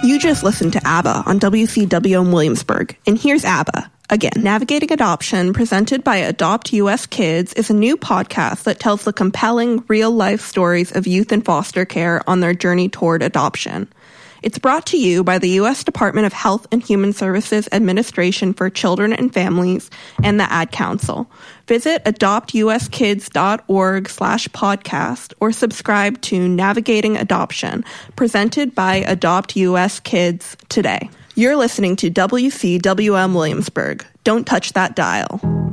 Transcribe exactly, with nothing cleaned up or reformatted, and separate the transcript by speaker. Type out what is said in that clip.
Speaker 1: You just listened to ABBA on W C W in Williamsburg, and here's ABBA. Again, Navigating Adoption, presented by Adopt U S Kids, is a new podcast that tells the compelling, real-life stories of youth in foster care on their journey toward adoption. It's brought to you by the U S Department of Health and Human Services Administration for Children and Families and the Ad Council. Visit adoptuskids.org slash podcast or subscribe to Navigating Adoption, presented by Adopt U S Kids today. You're listening to W C W M Williamsburg. Don't touch that dial.